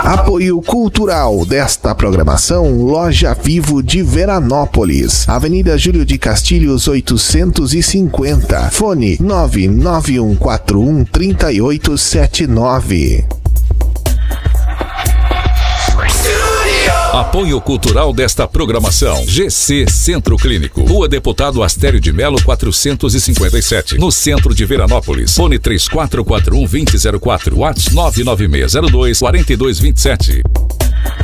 Apoio cultural desta programação, Loja Vivo de Veranópolis, Avenida Júlio de Castilhos 850, fone 991413879. Apoio cultural desta programação, GC Centro Clínico, Rua Deputado Astério de Melo 457, no centro de Veranópolis, fone 3441-2004, WhatsApp 99602-4227.